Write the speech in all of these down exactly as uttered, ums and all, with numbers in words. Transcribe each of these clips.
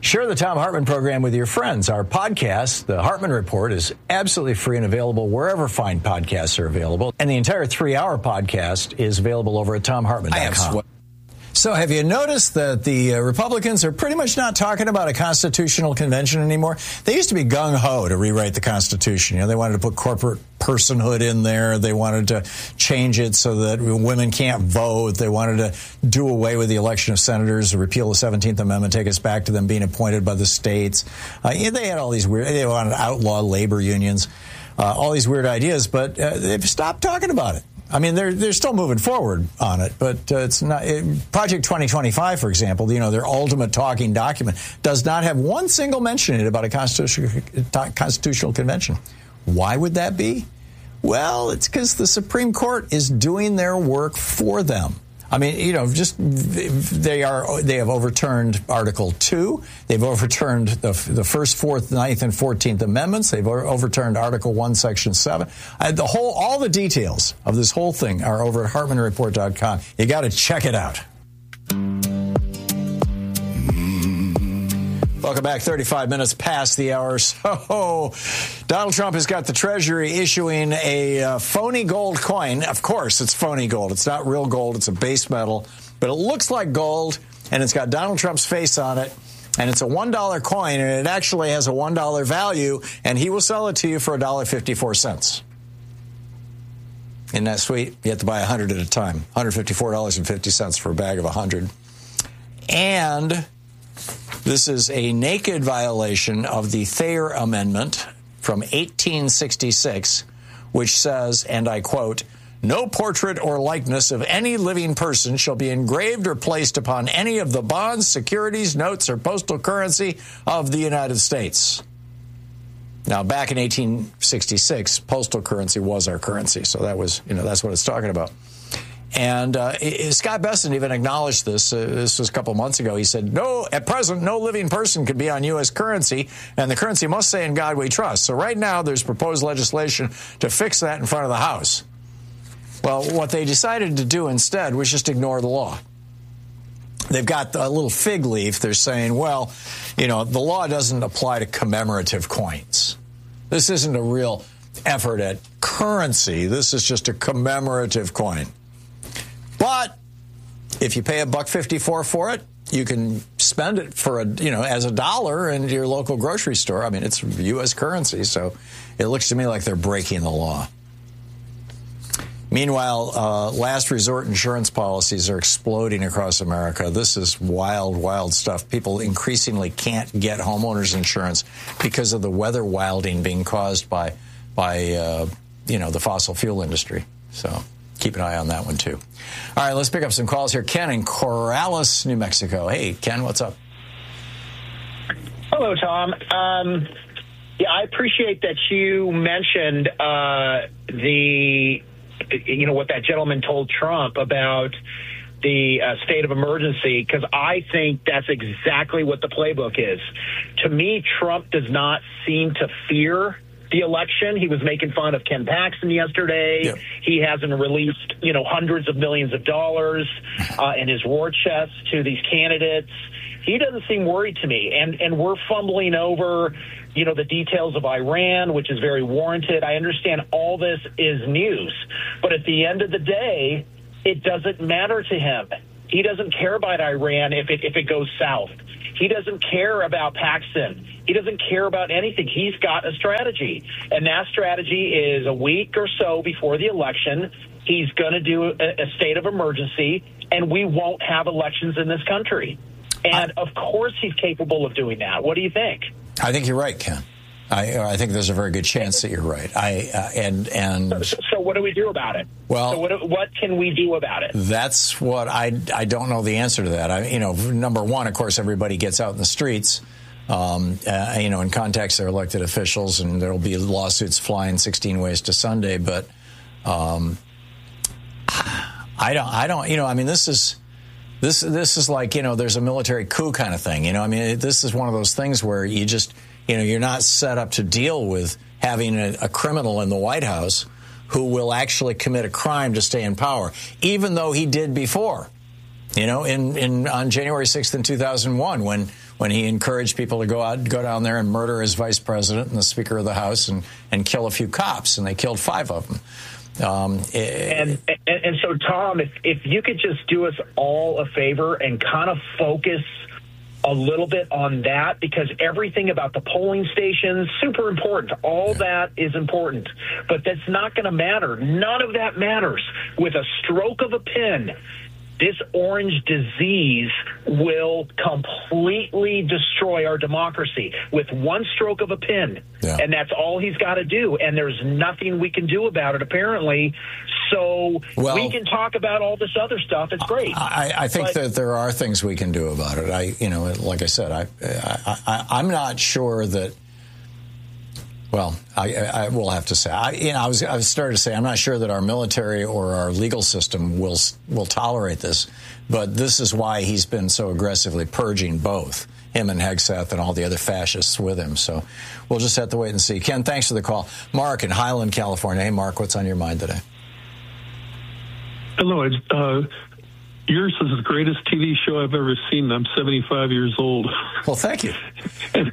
Share the Thom Hartmann program with your friends. Our podcast, The Hartmann Report, is absolutely free and available wherever fine podcasts are available. And the entire three-hour podcast is available over at tom hartmann dot com. So have you noticed that the uh, Republicans are pretty much not talking about a constitutional convention anymore? They used to be gung-ho to rewrite the Constitution. You know, they wanted to put corporate personhood in there. They wanted to change it so that women can't vote. They wanted to do away with the election of senators, repeal the seventeenth Amendment, take us back to them being appointed by the states. Uh, yeah, they had all these weird, they wanted to outlaw labor unions, uh, all these weird ideas, but uh, they've stopped talking about it. I mean, they're they're still moving forward on it, but uh, it's not. It, Project twenty twenty-five, for example, you know, their ultimate talking document does not have one single mention in it about a constitutional constitutional convention. Why would that be? Well, it's because the Supreme Court is doing their work for them. I mean, you know, just they are they have overturned Article two. They've overturned the, the first, fourth, ninth, and fourteenth Amendments. They've overturned Article one, Section seven. Uh, the whole, all the details of this whole thing are over at hartmann report dot com. You got to check it out. Welcome back. thirty-five minutes past the hour. So Donald Trump has got the Treasury issuing a uh, phony gold coin. Of course, it's phony gold. It's not real gold. It's a base metal. But it looks like gold, and it's got Donald Trump's face on it. And it's a one dollar coin, and it actually has a one dollar value, and he will sell it to you for one dollar and fifty-four cents. Isn't that sweet? You have to buy one hundred at a time. one hundred fifty-four dollars and fifty cents for a bag of one hundred. And this is a naked violation of the Thayer Amendment from eighteen sixty-six, which says, and I quote, "No portrait or likeness of any living person shall be engraved or placed upon any of the bonds, securities, notes, or postal currency of the United States." Now, back in eighteen sixty-six, postal currency was our currency, so that was, you know, that's what it's talking about. And uh, Scott Bessent even acknowledged this. Uh, this was a couple months ago. He said, no, at present, no living person could be on U S currency, and the currency must say in God we trust. So right now, there's proposed legislation to fix that in front of the House. Well, what they decided to do instead was just ignore the law. They've got a little fig leaf. They're saying, well, you know, the law doesn't apply to commemorative coins. This isn't a real effort at currency. This is just a commemorative coin. But if you pay a buck fifty-four for it, you can spend it for a, you know, as a dollar in your local grocery store. I mean, it's U S currency, so it looks to me like they're breaking the law. Meanwhile, uh, last resort insurance policies are exploding across America. This is wild, wild stuff. People increasingly can't get homeowners insurance because of the weather wilding being caused by, by uh, you know, the fossil fuel industry. So keep an eye on that one, too. All right, let's pick up some calls here. Ken in Corrales, New Mexico. Hey, Ken, what's up? Hello, Tom. Um, yeah, I appreciate that you mentioned uh, the, you know, what that gentleman told Trump about the uh, state of emergency, because I think that's exactly what the playbook is. To me, Trump does not seem to fear the election. He was making fun of Ken Paxton yesterday. Yeah. He hasn't released, you know, hundreds of millions of dollars uh, in his war chest to these candidates. He doesn't seem worried to me. And and we're fumbling over, you know, the details of Iran, which is very warranted. I understand all this is news. But at the end of the day, it doesn't matter to him. He doesn't care about Iran if it, if it goes south. He doesn't care about Paxton. He doesn't care about anything. He's got a strategy, and that strategy is a week or so before the election, he's going to do a, a state of emergency, and we won't have elections in this country. And, I, of course, he's capable of doing that. What do you think? I think you're right, Ken. I, I think there's a very good chance that you're right. I uh, and and so, so what do we do about it? Well, so what what can we do about it? That's what I I don't know the answer to that. I you know number one, of course, everybody gets out in the streets, um, uh, you know, and contacts their elected officials, and there'll be lawsuits flying sixteen ways to Sunday. But um, I don't I don't you know I mean this is. This this is like, you know, there's a military coup kind of thing. You know, I mean, this is one of those things where you just, you know, you're not set up to deal with having a, a criminal in the White House who will actually commit a crime to stay in power, even though he did before. You know, in, in on January sixth in two thousand one, when when he encouraged people to go out, go down there and murder his vice president and the Speaker of the House and, and kill a few cops, and they killed five of them. Um, and, and and so, Tom, if if you could just do us all a favor and kind of focus a little bit on that, because everything about the polling stations, super important. All yeah. that is important, but that's not going to matter. None of that matters. With a stroke of a pen, this orange disease will completely destroy our democracy with one stroke of a pen. Yeah. And that's all he's got to do. And there's nothing we can do about it, apparently. So well, we can talk about all this other stuff. It's great. I, I think but, that there are things we can do about it. I, you know, like I said, I, I, I I'm not sure that. Well, I, I will have to say, I, you know, I was I was starting to say I'm not sure that our military or our legal system will will tolerate this, but this is why he's been so aggressively purging both him and Hegseth and all the other fascists with him. So we'll just have to wait and see. Ken, thanks for the call. Mark in Highland, California. Hey, Mark, what's on your mind today? Hello. Uh, yours is the greatest T V show I've ever seen. I'm seventy-five years old. Well, thank you. and,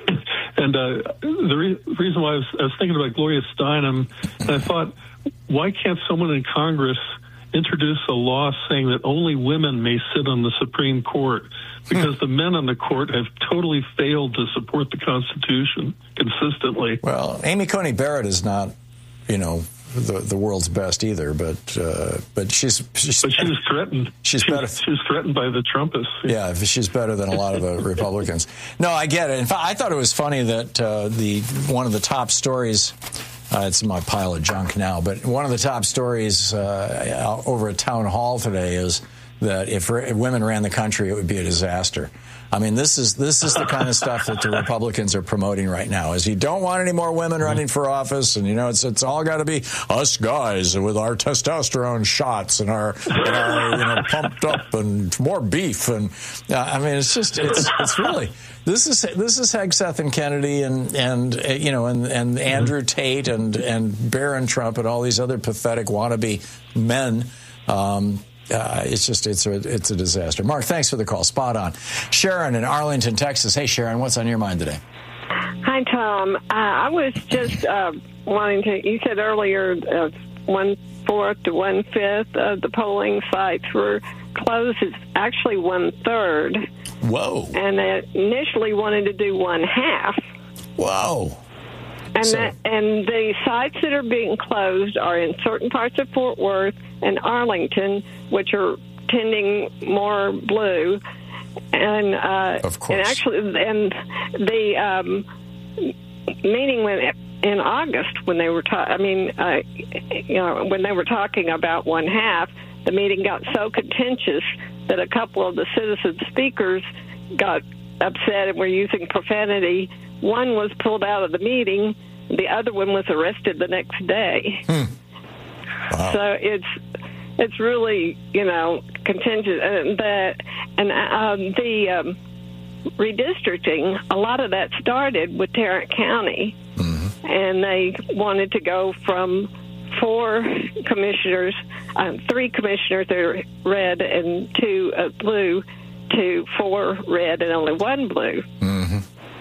And uh, the re- reason why I was, I was thinking about Gloria Steinem, and I thought, why can't someone in Congress introduce a law saying that only women may sit on the Supreme Court? Because the men on the court have totally failed to support the Constitution consistently. Well, Amy Coney Barrett is not, you know, the the world's best either, but uh, but she's she's but she was threatened. She's she, better. She was threatened by the Trumpists. Yeah, she's better than a lot of the Republicans. No, I get it. In fact, I thought it was funny that uh, the one of the top stories. Uh, it's in my pile of junk now, but one of the top stories uh, over at Town Hall today is that if, if women ran the country, it would be a disaster. I mean, this is this is the kind of stuff that the Republicans are promoting right now. Is you don't want any more women running for office, and you know it's it's all got to be us guys with our testosterone shots and our, and our you know pumped up and more beef, and uh, I mean it's just it's it's really this is this is Hegseth and Kennedy and and uh, you know and and Andrew Tate and and Barron Trump and all these other pathetic wannabe men. Um, Uh, it's just, it's a, it's a disaster. Mark, thanks for the call. Spot on. Sharon in Arlington, Texas. Hey, Sharon, what's on your mind today? Hi, Tom. Uh, I was just uh, wanting to, you said earlier uh, one-fourth to one-fifth of the polling sites were closed. It's actually one-third. Whoa. And they initially wanted to do one-half. Whoa. And, so, that, and the sites that are being closed are in certain parts of Fort Worth and Arlington, which are tending more blue. And uh, of course. And actually, and the um, meeting when in August when they were, ta- I mean, uh, you know, when they were talking about one half, the meeting got so contentious that a couple of the citizen speakers got upset and were using profanity. One was pulled out of the meeting. The other one was arrested the next day. Hmm. Wow. So it's it's really, you know, contingent. And that and um, the um, redistricting, a lot of that started with Tarrant County, mm-hmm. and they wanted to go from four commissioners, um, three commissioners that are red and two uh, blue, to four red and only one blue. Mm-hmm.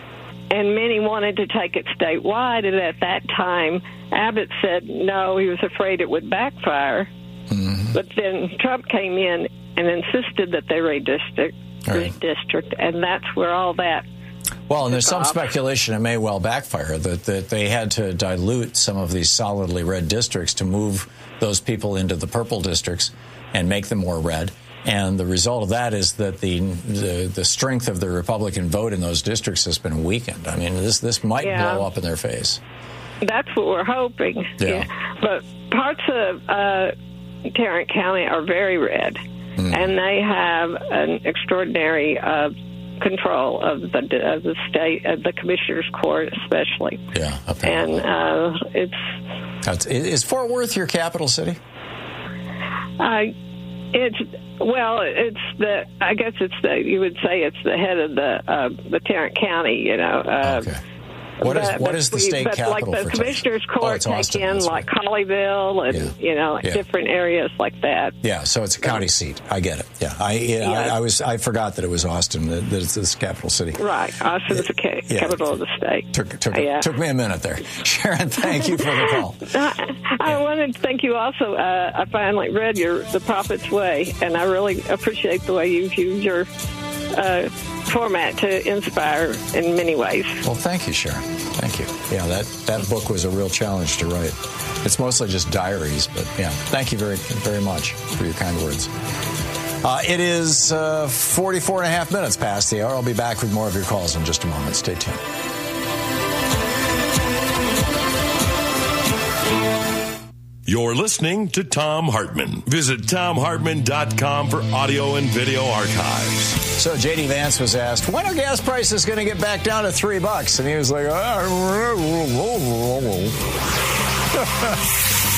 And many wanted to take it statewide, and at that time, Abbott said no, he was afraid it would backfire. Mm-hmm. But then Trump came in and insisted that they redistrict, right. redistrict, and that's where all that. Well, and there's some speculation it may well backfire, that, that they had to dilute some of these solidly red districts to move those people into the purple districts and make them more red. And the result of that is that the, the the strength of the Republican vote in those districts has been weakened. I mean, this this might yeah. blow up in their face. That's what we're hoping. Yeah. yeah. But parts of uh, Tarrant County are very red, mm. and they have an extraordinary uh, control of the of the state, of the commissioner's court, especially. Yeah, apparently. And uh, it's That's, is Fort Worth your capital city? I. Uh, It's well, it's the. I guess it's the. You would say it's the head of the uh, the Tarrant County. You know, uh, okay. What is but, what but is the we, state but capital like the for Commissioners Texas? Court Oh, it's take Austin, in that's like right. Colleyville and Yeah. you know like Yeah. different areas like that. Yeah, so it's a county seat. I get it. Yeah, I yeah, Yeah. I, I was I forgot that it was Austin. That, that it's this capital city. Right, Austin's the ca- Yeah. capital of the state. Took took, Yeah. took me a minute there. Sharon, thank you for the call. I, I wanted to thank you also. Uh, I finally read your The Prophet's Way, and I really appreciate the way you've used your uh, format to inspire in many ways. Well, thank you, Sharon. Thank you. Yeah, that, that book was a real challenge to write. It's mostly just diaries, but yeah, thank you very, very much for your kind words. Uh, it is uh, forty-four and a half minutes past the hour. I'll be back with more of your calls in just a moment. Stay tuned. You're listening to Thom Hartmann. Visit Thom Hartmann dot com for audio and video archives. So J D Vance was asked, when are gas prices going to get back down to three bucks? And he was like, oh.